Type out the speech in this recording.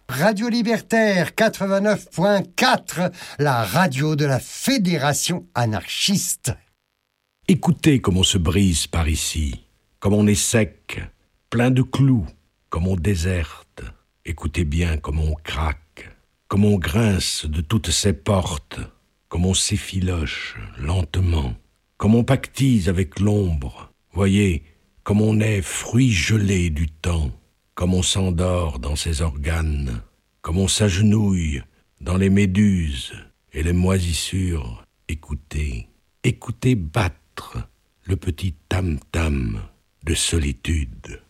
Radio Libertaire 89.4, la radio de la Fédération anarchiste. Écoutez comme on se brise par ici, comme on est sec, plein de clous, comme on déserte. Écoutez bien comme on craque, comme on grince de toutes ces portes, comme on s'effiloche lentement, comme on pactise avec l'ombre. Voyez, comme on est fruit gelé du temps, comme on s'endort dans ses organes, comme on s'agenouille dans les méduses et les moisissures. Écoutez, écoutez battre le petit tam-tam de solitude.